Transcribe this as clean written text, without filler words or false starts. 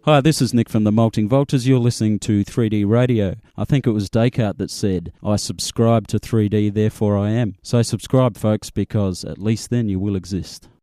Hi, this is Nick from the Molting Vultures. You're listening to 3D Radio. I think it was Descartes that said, I subscribe to 3D, therefore I am. So subscribe, folks, because at least then you will exist.